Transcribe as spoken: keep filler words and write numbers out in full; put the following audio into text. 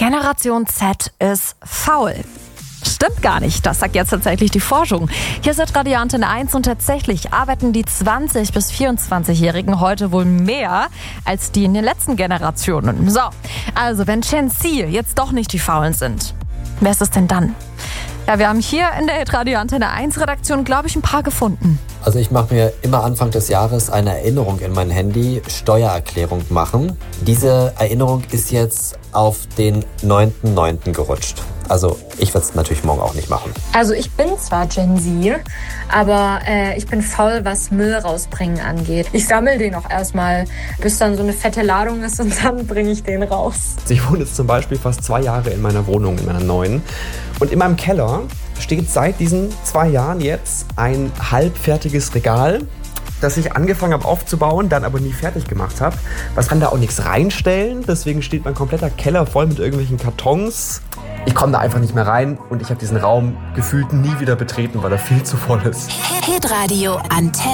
Generation Z ist faul. Stimmt gar nicht, das sagt jetzt tatsächlich die Forschung. Hier ist Radio Antenne eins und tatsächlich arbeiten die zwanzig- bis vierundzwanzigjährigen heute wohl mehr als die in den letzten Generationen. So, also wenn Gen Z jetzt doch nicht die Faulen sind, wer ist es denn dann? Ja, wir haben hier in der Radio Antenne eins Redaktion, glaube ich, ein paar gefunden. Also ich mache mir immer Anfang des Jahres eine Erinnerung in mein Handy, Steuererklärung machen. Diese Erinnerung ist jetzt auf den neunten neunten gerutscht. Also ich werde es natürlich morgen auch nicht machen. Also ich bin zwar Gen Z, aber äh, ich bin faul, was Müll rausbringen angeht. Ich sammle den auch erstmal, bis dann so eine fette Ladung ist und dann bringe ich den raus. Ich wohne jetzt zum Beispiel fast zwei Jahre in meiner Wohnung, in meiner neuen. Und in meinem Keller steht seit diesen zwei Jahren jetzt ein halbfertiges Regal, das ich angefangen habe aufzubauen, dann aber nie fertig gemacht habe. Man kann da auch nichts reinstellen, deswegen steht mein kompletter Keller voll mit irgendwelchen Kartons. Ich komme da einfach nicht mehr rein und ich habe diesen Raum gefühlt nie wieder betreten, weil er viel zu voll ist. Hitradio Antenne.